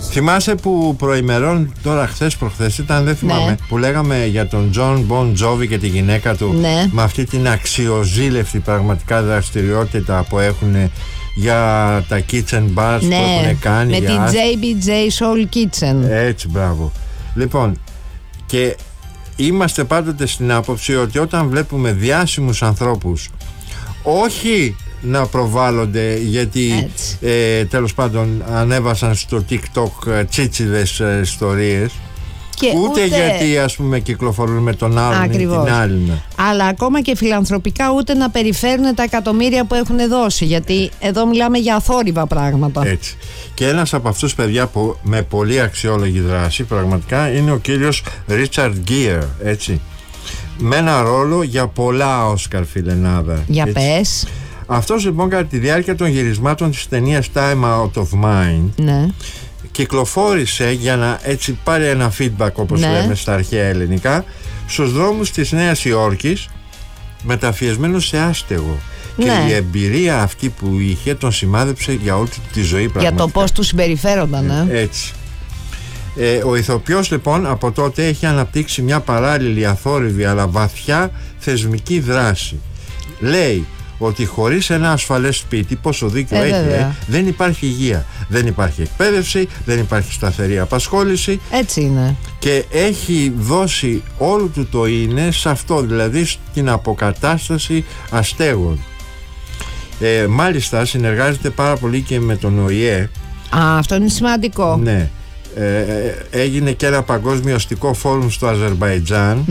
Θυμάσαι που προημερών, τώρα χθες προχθές ήταν, δεν θυμάμαι, Ναι. που λέγαμε για τον Τζον Μπον Τζόβι και τη γυναίκα του, Ναι. με αυτή την αξιοζήλευτη πραγματικά δραστηριότητα που έχουν για τα kitchen bars που έχουν κάνει. Με την JBJ Soul Kitchen. Έτσι, μπράβο. Λοιπόν, και είμαστε πάντοτε στην άποψη ότι όταν βλέπουμε διάσημους ανθρώπους, όχι να προβάλλονται γιατί τέλος πάντων ανέβασαν στο TikTok τσίτσιδες ιστορίες, και ούτε γιατί ας πούμε κυκλοφορούν με τον άλλον ή την άλλη, αλλά ακόμα και φιλανθρωπικά ούτε να περιφέρουν τα εκατομμύρια που έχουν δώσει, γιατί εδώ μιλάμε για αθόρυβα πράγματα. Έτσι. Και ένας από αυτούς, παιδιά, που με πολύ αξιόλογη δράση πραγματικά είναι ο κύριος Richard Gere, έτσι, με ένα ρόλο για πολλά Όσκαρ, φιλενάδα. Για πες. Αυτός λοιπόν κατά τη διάρκεια των γυρισμάτων της ταινίας Time Out of Mind, ναι, κυκλοφόρησε για να έτσι πάρει ένα feedback, όπως λέμε στα αρχαία ελληνικά, στους δρόμους της Νέας Υόρκης, μεταφιεσμένος σε άστεγο. Και η εμπειρία αυτή που είχε τον σημάδεψε για όλη τη ζωή πραγματικά. Για το πώς του συμπεριφέρονταν. Έτσι. Ο ηθοποιός λοιπόν από τότε έχει αναπτύξει μια παράλληλη αθόρυβη αλλά βαθιά θεσμική δράση. Λέει ότι χωρίς ένα ασφαλές σπίτι, πόσο δίκιο έχει, δεν υπάρχει υγεία, δεν υπάρχει εκπαίδευση, δεν υπάρχει σταθερή απασχόληση. Έτσι είναι. Και έχει δώσει όλο του το είναι σε αυτό, δηλαδή στην αποκατάσταση αστέγων. Μάλιστα συνεργάζεται πάρα πολύ και με τον ΟΗΕ. Αυτό είναι σημαντικό. Ναι. Έγινε και ένα παγκόσμιο αστικό φόρουμ στο Αζερμπαϊτζάν,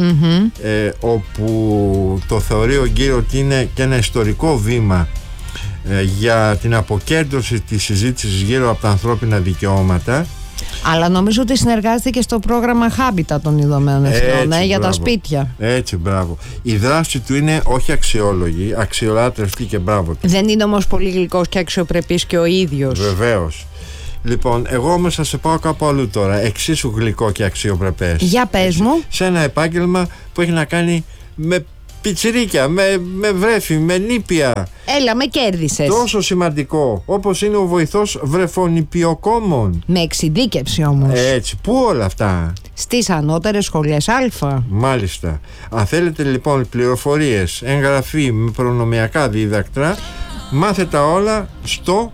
όπου το θεωρεί ο Γκίρ ότι είναι και ένα ιστορικό βήμα για την αποκέντρωση της συζήτησης γύρω από τα ανθρώπινα δικαιώματα. Αλλά νομίζω ότι συνεργάζεται και στο πρόγραμμα Habitat των Ηνωμένων Εθνών, για τα σπίτια. Έτσι, μπράβο. Η δράση του είναι όχι αξιόλογη, αξιολάτρευτη και μπράβο. Δεν είναι όμως πολύ γλυκός και αξιοπρεπής και ο ίδιος. Βεβαίως. Λοιπόν, εγώ όμως θα σε πάω κάπου αλλού τώρα, εξίσου γλυκό και αξιοπρεπές. Για πες μου. Σε ένα επάγγελμα που έχει να κάνει με πιτσιρίκια, με βρέφη, με νήπια. Έλα, με κέρδισες. Τόσο σημαντικό, όπως είναι ο βοηθός βρεφονιπιοκόμων. Με εξειδίκευση όμως. Έτσι, πού όλα αυτά? Στις ανώτερες σχολές Α. Μάλιστα. Αν θέλετε λοιπόν πληροφορίες, εγγραφή με προνομιακά δίδακτρα, μάθε τα όλα στο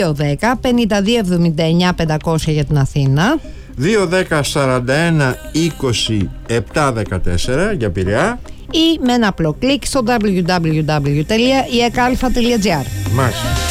210-5279-500 για την Αθήνα, 210-41-20-714 για Πειραιά, ή με ένα απλό κλικ στο www.iecalfa.gr. Μάλιστα.